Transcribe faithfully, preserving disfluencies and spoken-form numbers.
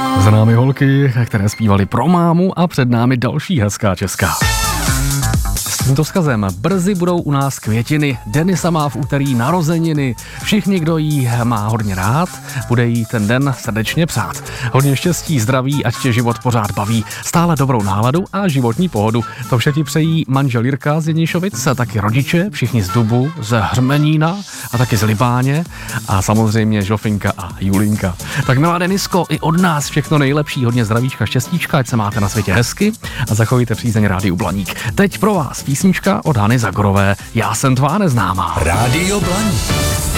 Za námi holky, které zpívaly pro mámu a před námi další hezká česká. S tímto vzkazem brzy budou u nás květiny, Denisa má v úterý narozeniny, všichni, kdo jí má hodně rád, bude jí ten den srdečně přát. Hodně štěstí, zdraví, ať tě život pořád baví, stále dobrou náladu a životní pohodu. To vše ti přejí manžel Jirka z Jeníšovic, taky rodiče, všichni z Dubu, z Hrmenína a taky z Libáně a samozřejmě Žofinka a Julinka. Tak milá Denisko, i od nás všechno nejlepší, hodně zdravíčka, štěstíčka, ať se máte na světě hezky a zachovejte přízeň Rádiu Blaník. Teď pro vás písnička od Hany Zagorové, Já jsem tvá neznámá. Rádio Blaník.